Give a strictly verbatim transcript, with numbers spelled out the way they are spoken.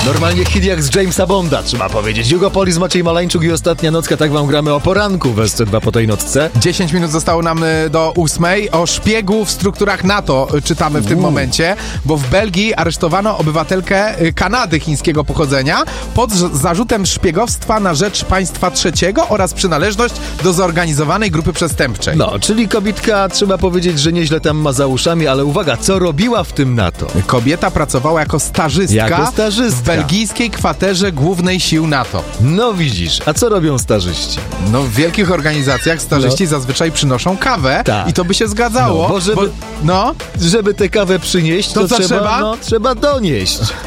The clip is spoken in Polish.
Normalnie hit jak z Jamesa Bonda, trzeba powiedzieć. Hugo Polis, Maciej Malańczuk i Ostatnia Nocka. Tak wam gramy o poranku w S C dwa po tej nocce. dziesięć minut zostało nam y, do ósmej. O szpiegu w strukturach NATO y, czytamy w tym Uuu. momencie, bo w Belgii aresztowano obywatelkę y, Kanady chińskiego pochodzenia pod z- zarzutem szpiegostwa na rzecz państwa trzeciego oraz przynależność do zorganizowanej grupy przestępczej. No, czyli kobitka, trzeba powiedzieć, że nieźle tam ma za uszami, ale uwaga, co robiła w tym NATO? Kobieta pracowała jako stażystka, Jako stażystka. w belgijskiej kwaterze głównej sił NATO. No widzisz, a co robią stażyści? No w wielkich organizacjach stażyści No. zazwyczaj przynoszą kawę Tak. i to by się zgadzało. No, bo żeby- no, Żeby tę kawę przynieść, to, To co trzeba? No, trzeba donieść.